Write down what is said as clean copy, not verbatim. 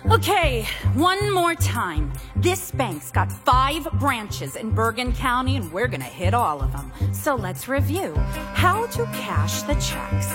Okay, one more time. This bank's got 5 branches in Bergen County, and we're gonna hit all of them. So let's review. How to cash the checks.